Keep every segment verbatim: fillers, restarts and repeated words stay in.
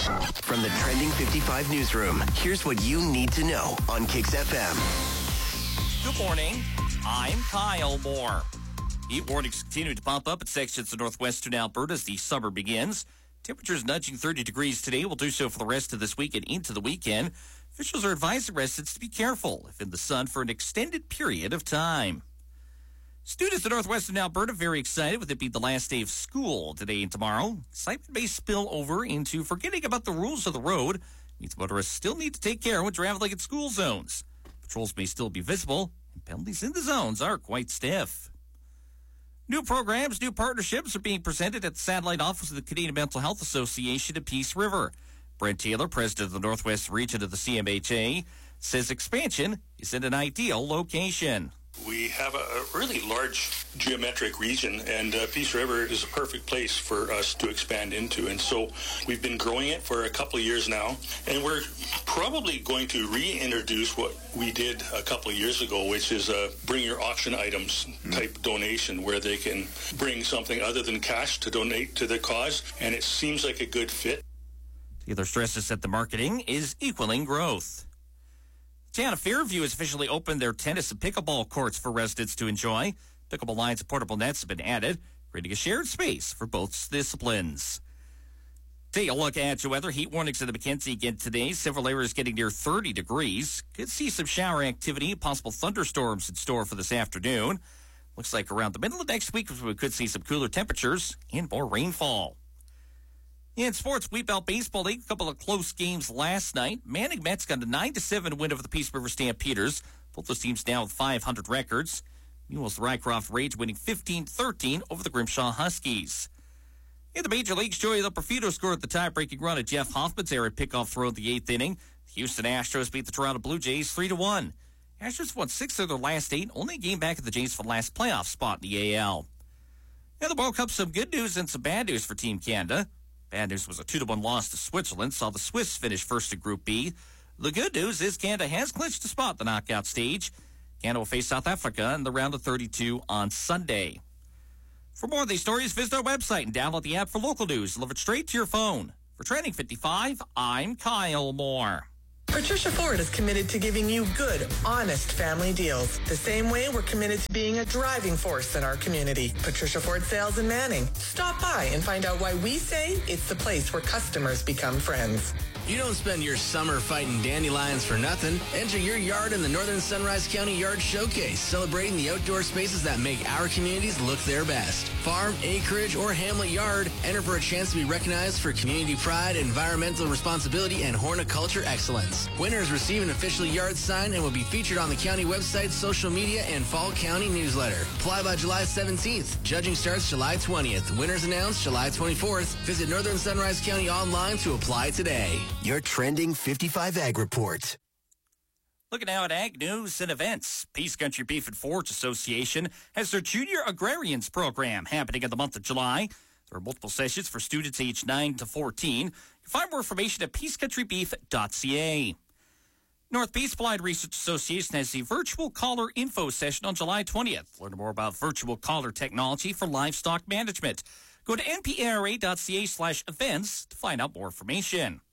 From the Trending fifty-five newsroom, here's what you need to know on Kicks F M. Good morning. I'm Kyle Moore. Heat warnings continue to pop up in sections of northwestern Alberta as the summer begins. Temperatures nudging thirty degrees today. Will do so for the rest of this week and into the weekend. Officials are advising residents to be careful if in the sun for an extended period of time. Students in northwestern Alberta very excited with it being the last day of school today and tomorrow. Excitement may spill over into forgetting about the rules of the road. Means motorists still need to take care when traveling in school zones. Patrols may still be visible, and penalties in the zones are quite stiff. New programs, new partnerships are being presented at the satellite office of the Canadian Mental Health Association at Peace River. Brent Taylor, president of the Northwest region of the C M H A, says expansion is in an ideal location. We have a, a really large geometric region, and uh, Peace River is a perfect place for us to expand into. And so we've been growing it for a couple of years now, and we're probably going to reintroduce what we did a couple of years ago, which is a bring your auction items type donation, where they can bring something other than cash to donate to the cause, and it seems like a good fit. Taylor stresses that the marketing is equaling growth. The town of Fairview has officially opened their tennis and pickleball courts for residents to enjoy. Pickleball lines and portable nets have been added, creating a shared space for both disciplines. Take a look at your weather. Heat warnings in the Mackenzie again today. Several areas getting near thirty degrees. Could see some shower activity, possible thunderstorms in store for this afternoon. Looks like around the middle of next week we could see some cooler temperatures and more rainfall. In sports, Wheat Belt Baseball League, a couple of close games last night. Manning Mets got a nine to seven win over the Peace River Stampeders. Both those teams down with five hundred records. Meanwhile, the Rycroft Rage winning fifteen thirteen over the Grimshaw Huskies. In the major leagues, Joey Loperfido scored the tie-breaking run at Jeff Hoffman's errant pickoff throw in the eighth inning. The Houston Astros beat the Toronto Blue Jays three to one. Astros won six of their last eight, only a game back at the Jays for the last playoff spot in the A L. In the World Cup, some good news and some bad news for Team Canada. Bad news was a two to one loss to Switzerland, saw the Swiss finish first in Group B. The good news is Canada has clinched a spot in the knockout stage. Canada will face South Africa in the round of thirty-two on Sunday. For more of these stories, visit our website and download the app for local news. Delivered straight to your phone. For Trending fifty-five, I'm Kyle Moore. Patricia Ford is committed to giving you good, honest family deals. The same way we're committed to being a driving force in our community. Patricia Ford Sales in Manning. Stop by and find out why we say it's the place where customers become friends. You don't spend your summer fighting dandelions for nothing. Enter your yard in the Northern Sunrise County Yard Showcase, celebrating the outdoor spaces that make our communities look their best. Farm, acreage, or hamlet yard, enter for a chance to be recognized for community pride, environmental responsibility, and horticulture excellence. Winners receive an official yard sign and will be featured on the county website, social media, and Fall County newsletter. Apply by July seventeenth. Judging starts July twentieth. Winners announced July twenty-fourth. Visit Northern Sunrise County online to apply today. Your Trending fifty-five Ag Report. Looking now at ag news and events. Peace Country Beef and Forage Association has their Junior Agrarians program happening in the month of July. There are multiple sessions for students aged nine to fourteen. You can find more information at peace country beef dot c a. North Peace Blind Research Association has a virtual collar info session on July twentieth. Learn more about virtual collar technology for livestock management. Go to n p r a dot c a slash events to find out more information.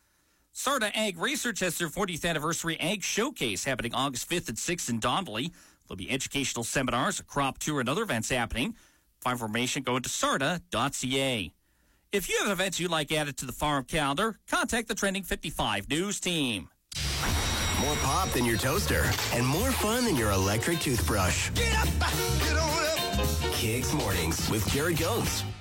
Sarda Ag Research has their fortieth anniversary Ag Showcase happening August fifth and sixth in Donnelly. There'll be educational seminars, a crop tour, and other events happening. For information, go to sarda dot c a. If you have events you'd like added to the farm calendar, contact the Trending fifty-five News team. More pop than your toaster and more fun than your electric toothbrush. Get up, get on up. Kicks Mornings with Jared Jones.